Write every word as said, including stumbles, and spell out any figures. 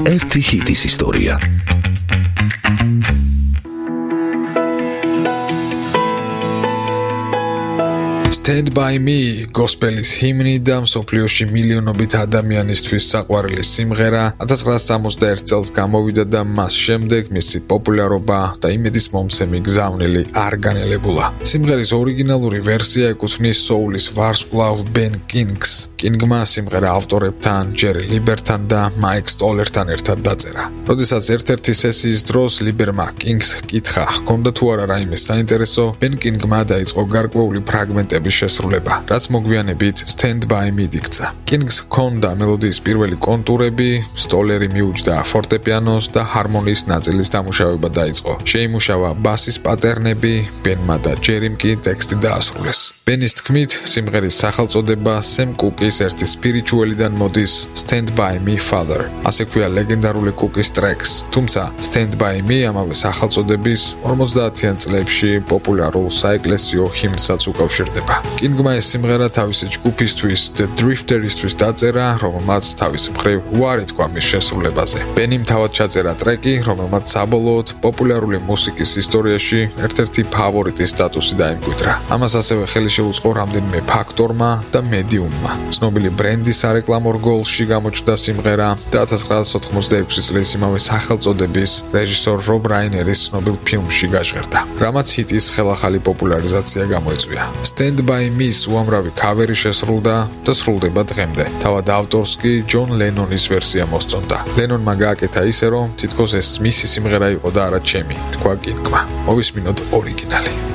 ერთი ჰიტის ისტორია. Stand by me, გოსპელის ჰიმნი და მსოფლიოში მილიონობით ადამიანისთვის საყვარელი სიმღერა ათას ცხრაასი სამოცდაერთი წელს გამოვიდა და მას შემდეგ მისი პოპულარობა და იმედის მომცემი გზავნილი არ განელებულა. სიმღერის ორიგინალური ვერსია ეკუთვნის soul-ის ვარსკვლავ Ben Kings. კინგმა სიმღერა ავტორებთან, ჯერი ლიბერთან და მაიკ სტოლერთან ერთად დაწერა. როდესაც ერთ-ერთი სესიის დროს ლიბერმა კინგს ჰკითხა, ჰქონდა თუ არა რაიმე საინტერესო, Ben Kingმა დაიწყო გარკვეული ფრაგმენტების შესრულება, რაც მოგვიანებით Stand by me იქცა. კინგს ჰქონდა მელოდიის პირველი კონტურები, სტოლერი მიუჯდა ფორტეპიანოს და ჰარმონიის ნაწილის დამუშავება დაიწყო. შეიმუშავა ბასის პატერნები, ბენმა და ჯერიმ კი ტექსტი დაასრულეს. ბენის თქმით, სიმღერის სახელწოდება სემ კუკის ერთი სპირიჩუელიდან მოდის Stand by me father. ასე ქვია ლეგენდარული კუკის ტრეკს, თუმცა Stand by me ამავე სახელწოდების ორმოცდაათიან წლებში პოპულარულ საეკლესიო ჰიმნსაც უკავშირდება. კინგმა ეს სიმღერა თავისი ჯგუფისთვის The Driftersისთვის დაწერა, რომელმაც თავის მხრივ უარი თქვა მის შესრულებაზე. ბენიმ თავად ჩაწერა ტრეკი, რომელმაც საბოლოოდ პოპულარული მუსიკის ისტორიაში ერთ-ერთი ფავორიტის სტატუსი დაიმკვიდრა. ამას ასევე ხელი შეუწყო რამდენიმე ფაქტორმა და მედიუმმა. ცნობილი ბრენდის სარეკლამო რგოლში გამოჩნდა სიმღერა და ათას ცხრაასი ოთხმოცდაექვსი წლის იმავე სახელწოდების რეჟისორ რობ რაინერის ცნობილ ფილმში გაჟღერდა, რამაც ჰიტის ხელახალი პოპულარიზაცია გამოიწვია. Stand by me-ს უამრავი ქავერი შესრულდა და სრულდება დღემდე. თავად ავტორს კი ჯონ ლენონის ვერსია მოსწონდა. ლენონმა გააკეთა ისე, რომ თითქოს ეს მისი სიმღერა იყო და არა ჩემი, თქვა კინგმა. მოვისმინოთ ორიგინალი.